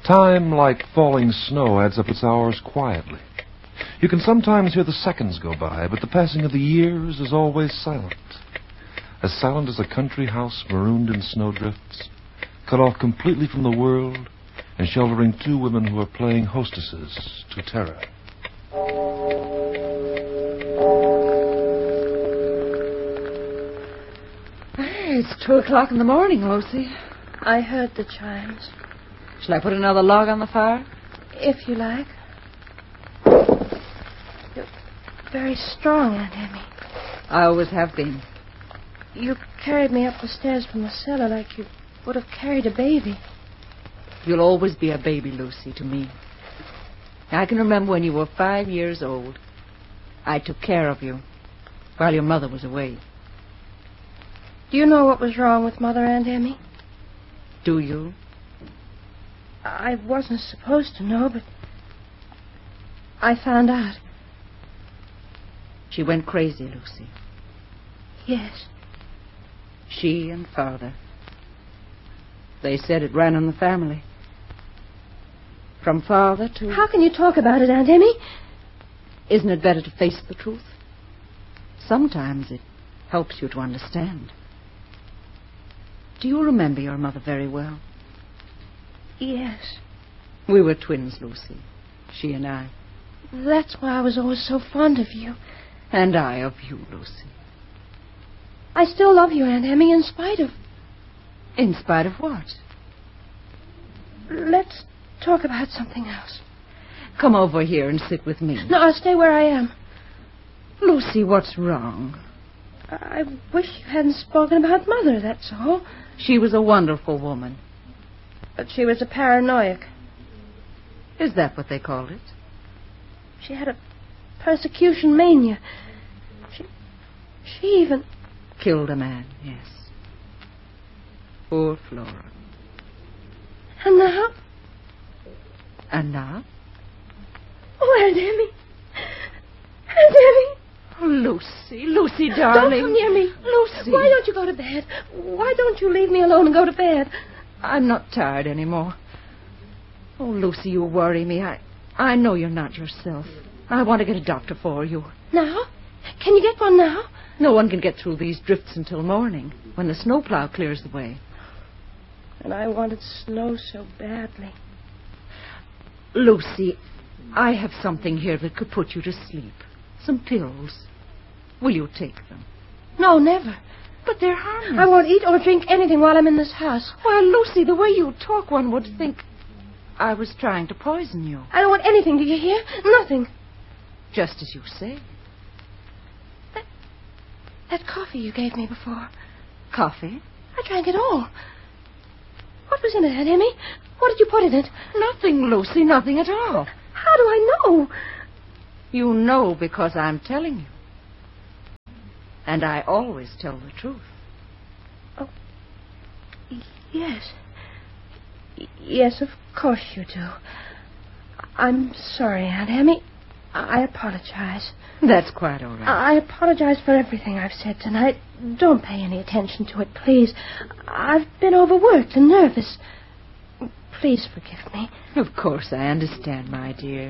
Time, like falling snow, adds up its hours quietly. You can sometimes hear the seconds go by, but the passing of the years is always silent. As silent as a country house marooned in snowdrifts, cut off completely from the world, and sheltering two women who are playing hostesses to terror. It's 2 o'clock in the morning, Lucy. I heard the chimes. Shall I put another log on the fire? If you like. You're very strong, Aunt Emmy. I always have been. You carried me up the stairs from the cellar like you would have carried a baby. You'll always be a baby, Lucy, to me. I can remember when you were 5 years old. I took care of you while your mother was away. Do you know what was wrong with Mother, Aunt Emmy? Do you? I wasn't supposed to know, but I found out. She went crazy, Lucy. Yes. She and Father. They said it ran in the family. From Father to... How can you talk about it, Aunt Emmy? Isn't it better to face the truth? Sometimes it helps you to understand. Do you remember your mother very well? Yes. We were twins, Lucy. She and I. That's why I was always so fond of you. And I of you, Lucy. I still love you, Aunt Emmy, in spite of... In spite of what? Let's talk about something else. Come over here and sit with me. No, I'll stay where I am. Lucy, what's wrong? I wish you hadn't spoken about Mother, that's all. She was a wonderful woman. But she was a paranoiac. Is that what they called it? She had a persecution mania. She even... Killed a man, yes. Poor Flora. And now? And now? Oh, Aunt Emmy. Aunt Emmy. Oh, Lucy, darling. Don't come near me. Lucy. Why don't you go to bed? Why don't you leave me alone and go to bed? I'm not tired anymore. Oh, Lucy, you worry me. I know you're not yourself. I want to get a doctor for you. Now? Can you get one now? No one can get through these drifts until morning, when the snowplow clears the way. And I wanted snow so badly. Lucy, I have something here that could put you to sleep. Some pills. Will you take them? No, never. But they're harmless. I won't eat or drink anything while I'm in this house. Well, Lucy, the way you talk, one would think I was trying to poison you. I don't want anything, do you hear? Nothing. Just as you say. That coffee you gave me before. Coffee? I drank it all. What was in it, Aunt Emmy? What did you put in it? Nothing, Lucy, nothing at all. How do I know? You know because I'm telling you. And I always tell the truth. Oh, yes. Yes, of course you do. I'm sorry, Aunt Emmy. I apologize. That's quite all right. I apologize for everything I've said tonight. Don't pay any attention to it, please. I've been overworked and nervous. Please forgive me. Of course, I understand, my dear.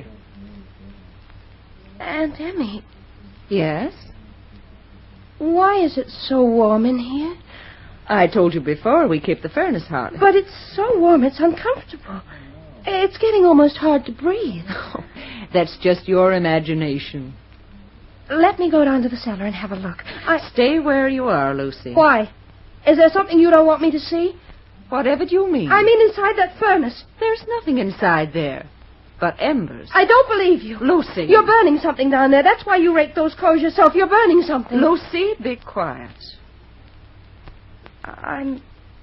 Aunt Emmy. Yes? Why is it so warm in here? I told you before we keep the furnace hot. But it's so warm it's uncomfortable. It's getting almost hard to breathe. Oh, that's just your imagination. Let me go down to the cellar and have a look. Stay where you are, Lucy. Why? Is there something you don't want me to see? Whatever do you mean? I mean inside that furnace. There's nothing inside there but embers. I don't believe you. Lucy. You're burning something down there. That's why you raked those clothes yourself. You're burning something. Lucy, be quiet. I'm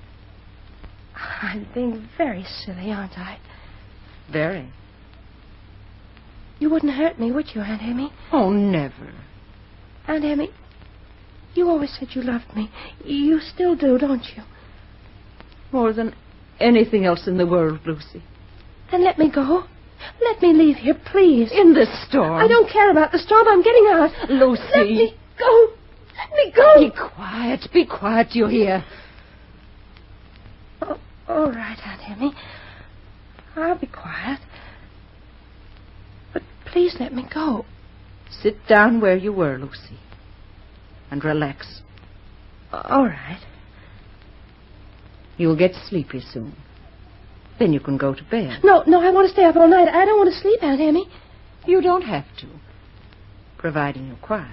being very silly, aren't I? Very. You wouldn't hurt me, would you, Aunt Emmy? Oh, never. Aunt Emmy, you always said you loved me. You still do, don't you? More than anything else in the world, Lucy. Then let me go. Let me leave here, please. In this storm. I don't care about the storm. I'm getting out. Lucy. Let me go. Let me go. Be quiet. Be quiet, you hear? Oh, all right, Aunt Emmy. I'll be quiet. But please let me go. Sit down where you were, Lucy, and relax. All right. You'll get sleepy soon. Then you can go to bed. No, I want to stay up all night. I don't want to sleep, Aunt Emmy. You don't have to, providing you're quiet.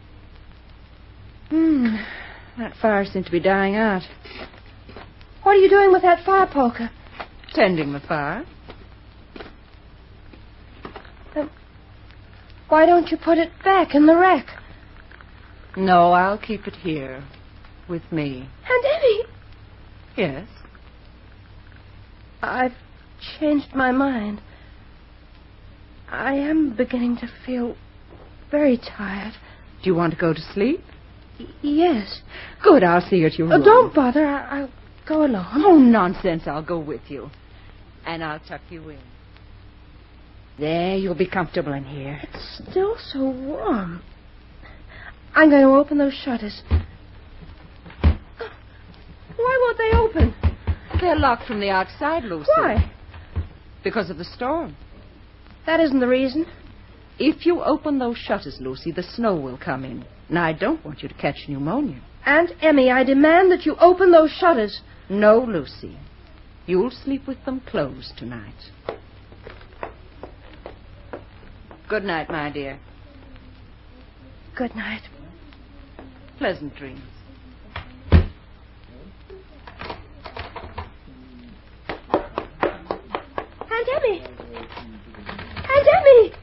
That fire seems to be dying out. What are you doing with that fire poker? Tending the fire. Why don't you put it back in the rack? No, I'll keep it here with me. Aunt Emmy! Yes? I've changed my mind. I am beginning to feel very tired. Do you want to go to sleep? Yes. Good, I'll see you at your room. Don't bother. I'll go alone. Oh, nonsense. I'll go with you. And I'll tuck you in. There, you'll be comfortable in here. It's still so warm. I'm going to open those shutters. Why won't they open? They're locked from the outside, Lucy. Why? Because of the storm. That isn't the reason. If you open those shutters, Lucy, the snow will come in. And I don't want you to catch pneumonia. Aunt Emmy, I demand that you open those shutters. No, Lucy. You'll sleep with them closed tonight. Good night, my dear. Good night. Pleasant dreams. Aunt Emmy! Aunt Emmy!